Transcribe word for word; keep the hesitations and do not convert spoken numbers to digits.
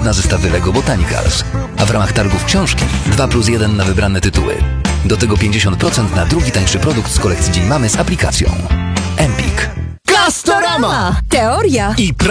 na zestawy Lego Botanicals. A w ramach targów książki dwa plus jeden na wybrane tytuły. Do tego pięćdziesiąt procent na drugi tańszy produkt z kolekcji Dzień Mamy z aplikacją. Empik. Castorama! Teoria I pra-